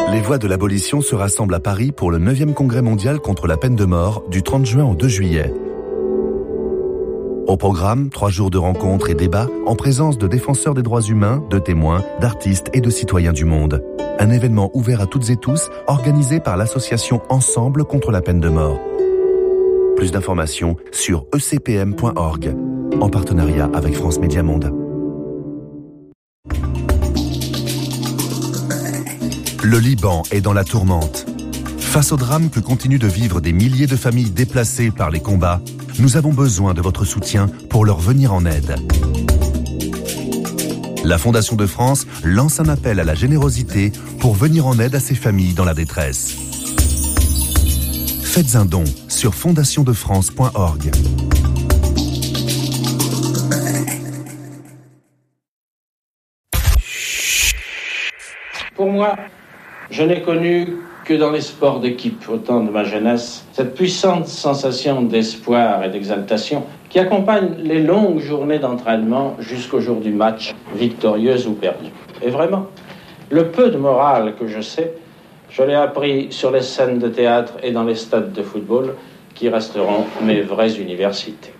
Les voix de l'abolition se rassemblent à Paris pour le 9e congrès mondial contre la peine de mort du 30 juin au 2 juillet. Au programme, 3 jours de rencontres et débats en présence de défenseurs des droits humains, de témoins, d'artistes et de citoyens du monde. Un événement ouvert à toutes et tous, organisé par l'association Ensemble contre la peine de mort. Plus d'informations sur ecpm.org, en partenariat avec France Média Monde. Le Liban est dans la tourmente. Face au drame que continuent de vivre des milliers de familles déplacées par les combats, nous avons besoin de votre soutien pour leur venir en aide. La Fondation de France lance un appel à la générosité pour venir en aide à ces familles dans la détresse. Faites un don sur fondationdefrance.org. Pour moi, je n'ai connu que dans les sports d'équipe, au temps de ma jeunesse, cette puissante sensation d'espoir et d'exaltation qui accompagne les longues journées d'entraînement jusqu'au jour du match, victorieuse ou perdue. Et vraiment, le peu de morale que je sais, je l'ai appris sur les scènes de théâtre et dans les stades de football qui resteront mes vraies universités.